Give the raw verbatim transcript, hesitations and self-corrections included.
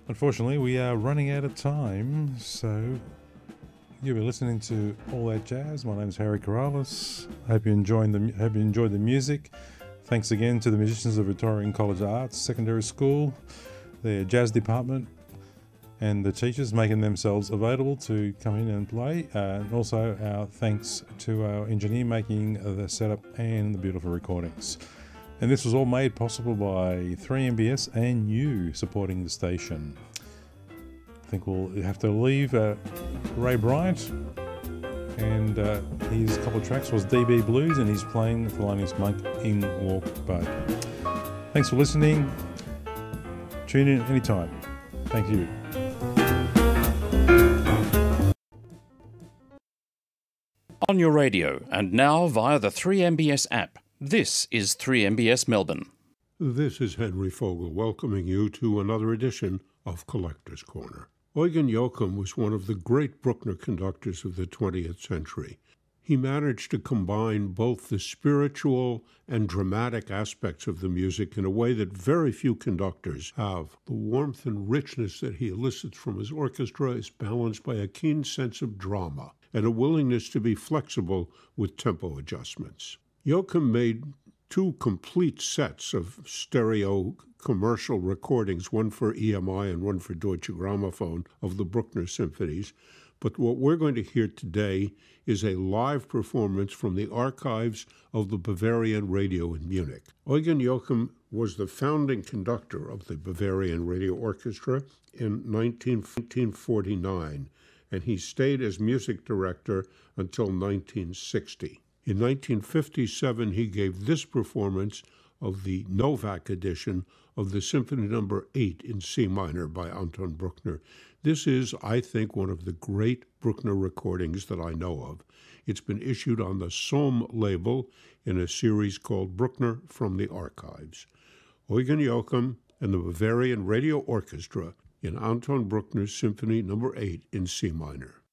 Unfortunately, we are running out of time, so you've been listening to All That Jazz. My name is Harry Corrales. Hope you enjoyed the hope you enjoyed the music. Thanks again to the musicians of Victorian College of Arts Secondary School, their jazz department, and the teachers making themselves available to come in and play. Uh, and also our thanks to our engineer making the setup and the beautiful recordings. And this was all made possible by three M B S and you supporting the station. I think we'll have to leave uh, Ray Bryant, and uh, his couple of tracks was D B Blues, and he's playing Thelonious Monk in Walk Bud. Thanks for listening. Tune in anytime. Thank you. On your radio and now via the three M B S app. This is three M B S Melbourne. This is Henry Fogel welcoming you to another edition of Collector's Corner. Eugen Joachim was one of the great Bruckner conductors of the twentieth century. He managed to combine both the spiritual and dramatic aspects of the music in a way that very few conductors have. The warmth and richness that he elicits from his orchestra is balanced by a keen sense of drama and a willingness to be flexible with tempo adjustments. Joachim made two complete sets of stereo commercial recordings, one for E M I and one for Deutsche Grammophon, of the Bruckner symphonies. But what we're going to hear today is a live performance from the archives of the Bavarian Radio in Munich. Eugen Joachim was the founding conductor of the Bavarian Radio Orchestra in nineteen forty-nine, and he stayed as music director until nineteen sixty. In nineteen fifty-seven, he gave this performance of the Novak edition of the Symphony Number eight in C minor by Anton Bruckner. This is, I think, one of the great Bruckner recordings that I know of. It's been issued on the Sohm label in a series called Bruckner from the Archives. Eugen Joachim and the Bavarian Radio Orchestra in Anton Bruckner's Symphony Number eight in C minor.